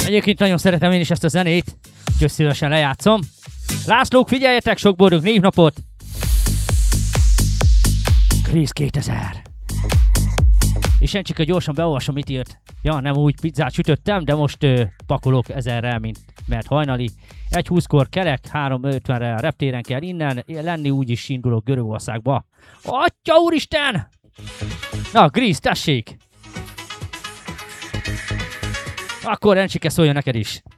Egyébként nagyon szeretem én is ezt a zenét, úgyhogy szívesen lejátszom. Lászlók, figyeljetek, sok boldog névnapot! Krisz 2000. És én csak gyorsan beolvasom, mit írt. Ja, nem úgy pizzát sütöttem, de most pakolok 1000-rel, mert hajnali. 1:20-kor kelek, 3:50-re reptéren kell innen lenni, úgyis indulok Görögországba. Atya úristen! Na, Gríz, tessék! Akkor Rencsike, szóljon neked is.